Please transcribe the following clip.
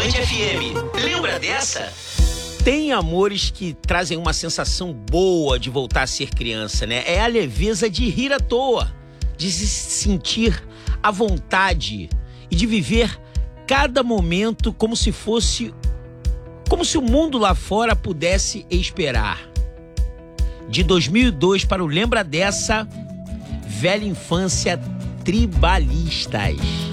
Band FM. Lembra dessa? Tem amores que trazem uma sensação boa de voltar a ser criança, né? É a leveza de rir à toa, de se sentir à vontade e de viver cada momento como se o mundo lá fora pudesse esperar. De 2002 para o Lembra Dessa, Velha Infância Tribalistas.